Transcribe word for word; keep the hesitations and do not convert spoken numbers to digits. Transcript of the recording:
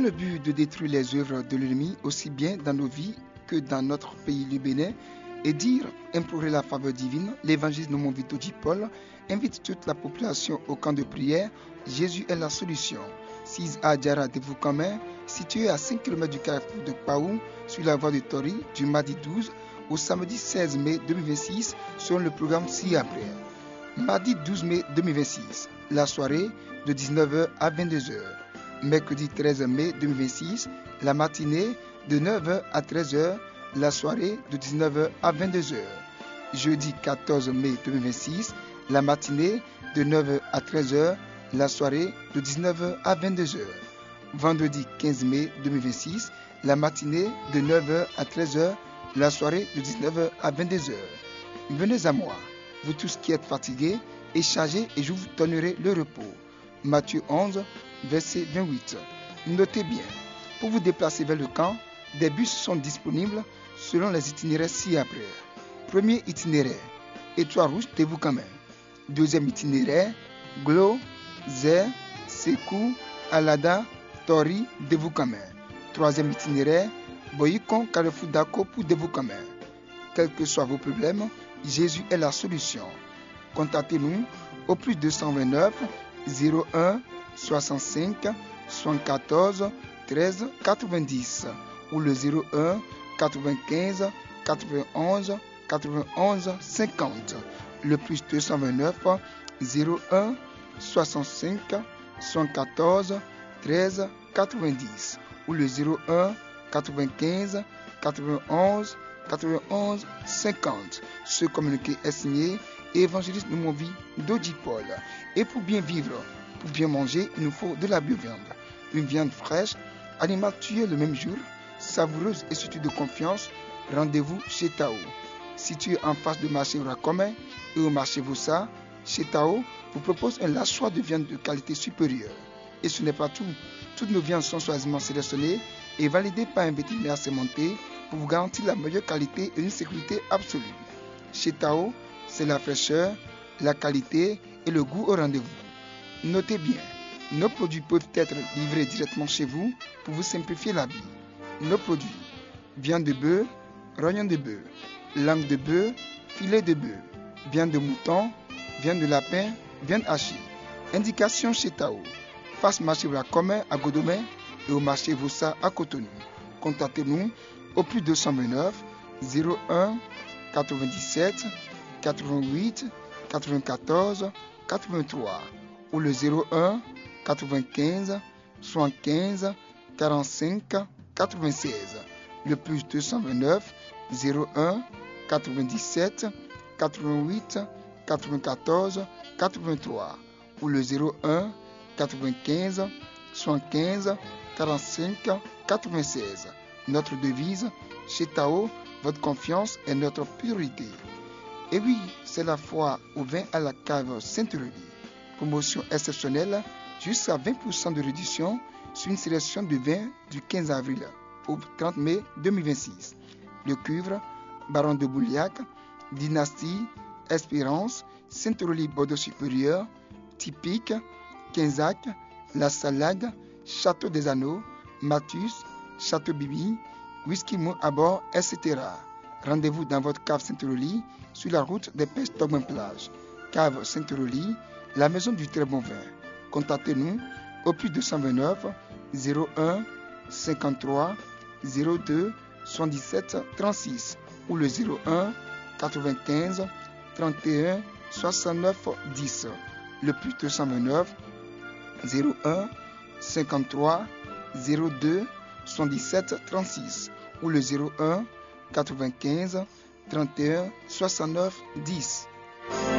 Dans le but de détruire les œuvres de l'ennemi, aussi bien dans nos vies que dans notre pays le Bénin, et dire, implorer la faveur divine, l'évangile de mon Vito Di Paul invite toute la population au camp de prière. Jésus est la solution. six A Djara de Voukamen, situé à cinq kilomètres du carrefour de Paou, sur la voie de Tori, du mardi douze au samedi seize mai deux mille vingt-six, selon le programme ci-après. Mardi douze mai deux mille vingt-six, la soirée de dix-neuf heures à vingt-deux heures. Mercredi treize mai deux mille vingt-six, la matinée de neuf heures à treize heures, la soirée de dix-neuf heures à vingt-deux heures. Jeudi quatorze mai deux mille vingt-six, la matinée de neuf heures à treize heures, la soirée de dix-neuf heures à vingt-deux heures. Vendredi quinze mai deux mille vingt-six, la matinée de neuf heures à treize heures, la soirée de dix-neuf heures à vingt-deux heures. Venez à moi, vous tous qui êtes fatigués et chargés, et je vous donnerai le repos. Matthieu onze, verset vingt-huit. Notez bien, pour vous déplacer vers le camp, des bus sont disponibles selon les itinéraires ci-après. Premier itinéraire, Étoile Rouge de Voukamen. Deuxième itinéraire, Glo, Zé, Sekou, Alada, Tori de Voukamen. Troisième itinéraire, Boyikon, Carrefour Dako pour de Voukamen. Quels que soient vos problèmes, Jésus est la solution. Contactez-nous au plus deux cent vingt-neuf zéro un soixante-cinq soixante-quatorze treize quatre-vingt-dix ou le zéro un quatre-vingt-quinze quatre-vingt-onze quatre-vingt-onze cinquante, le plus deux cent vingt-neuf zéro un soixante-cinq soixante-quatorze treize quatre-vingt-dix ou le zéro un quatre-vingt-quinze quatre-vingt-onze quatre-vingt-onze cinquante. Ce communiqué est signé Évangéliste de mon vie Dodi Paul. Et pour bien vivre, pour bien manger, il nous faut de la bio-viande. Une viande fraîche, animal tué le même jour, savoureuse et surtout de confiance. Rendez-vous chez Tao. Situé en face du marché Rakomé et au marché Vossa, chez Tao vous propose un large choix de viande de qualité supérieure. Et ce n'est pas tout. Toutes nos viandes sont choisiment sélectionnées et validées par un vétérinaire assermenté pour vous garantir la meilleure qualité et une sécurité absolue. Chez Tao, c'est la fraîcheur, la qualité et le goût au rendez-vous. Notez bien, nos produits peuvent être livrés directement chez vous pour vous simplifier la vie. Nos produits: viande de bœuf, rognon de bœuf, langue de bœuf, filet de bœuf, viande de mouton, viande de lapin, viande hachée. Indication chez Tao: face marché Rakomé à Godomé et au marché Vossa à Cotonou. Contactez-nous au plus deux cent vingt-neuf zéro un quatre-vingt-dix-sept quatre-vingt-huit quatre-vingt-quatorze quatre-vingt-trois ou le zéro un quatre-vingt-quinze soixante-quinze quarante-cinq quatre-vingt-seize, le plus deux cent vingt-neuf zéro un quatre-vingt-dix-sept quatre-vingt-huit quatre-vingt-quatorze quatre-vingt-trois ou le zéro un quatre-vingt-quinze soixante-quinze quarante-cinq quatre-vingt-seize. Notre devise, chez Tao, votre confiance est notre priorité. Et oui, c'est la fois au vin à la cave Sainte-Aurélie. Promotion exceptionnelle, jusqu'à vingt pour cent de réduction sur une sélection de vins du quinze avril au trente mai deux mille vingt-six. Le cuivre, Baron de Bouliac, Dynastie, Espérance, Sainte-Aurélie Bordeaux Supérieur, Typique, Quinzac, La Salade, Château des Anneaux, Mathus, Château Bibi, Whisky Moon à bord, et cetera. Rendez-vous dans votre cave Sainte-Aurélie sur la route des pêches Togman Plage. Cave Sainte-Aurélie, la maison du très bon vin. Contactez-nous au plus deux cent vingt-neuf zéro un cinquante-trois zéro deux soixante-dix-sept trente-six ou le zéro un quatre-vingt-quinze trente et un soixante-neuf dix. Le plus deux cent vingt-neuf zéro un cinquante-trois zéro deux soixante-dix-sept trente-six ou le zéro un quatre-vingt-quinze trente et un soixante-neuf dix.